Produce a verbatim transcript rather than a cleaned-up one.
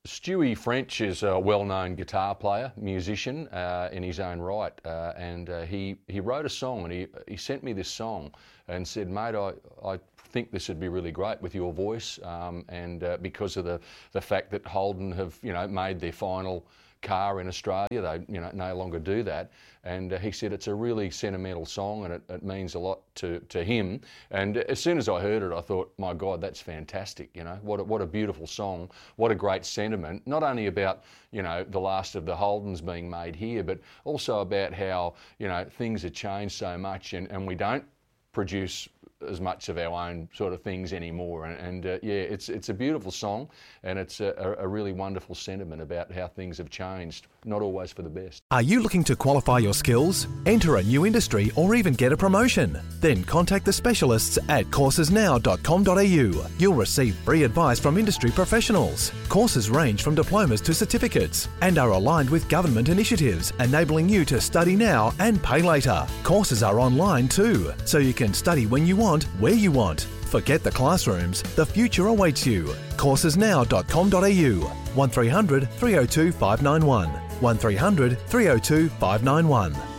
Stewie French is a well-known guitar player, musician uh, in his own right, uh, and uh, he he wrote a song, and he he sent me this song and said, "Mate, I I think this would be really great with your voice, um, and uh, because of the the fact that Holden have you know made their final car in Australia, they you know no longer do that." And uh, he said it's a really sentimental song, and it, it means a lot to, to him. And as soon as I heard it, I thought, my God, that's fantastic. You know, what a, what a beautiful song, what a great sentiment. Not only about you know the last of the Holdens being made here, but also about how you know things have changed so much, and, and we don't produce as much of our own sort of things anymore. And, and uh, yeah, it's it's a beautiful song, and it's a, a really wonderful sentiment about how things have changed, not always for the best. Are you looking to qualify your skills, enter a new industry, or even get a promotion? Then contact the specialists at courses now dot com dot a u. You'll receive free advice from industry professionals. Courses range from diplomas to certificates and are aligned with government initiatives, enabling you to study now and pay later. Courses are online too, so you can study when you want, where you want. Forget the classrooms, the future awaits you. courses now dot com dot a u. one three hundred, three oh two, five nine one. one three hundred, three oh two, five nine one.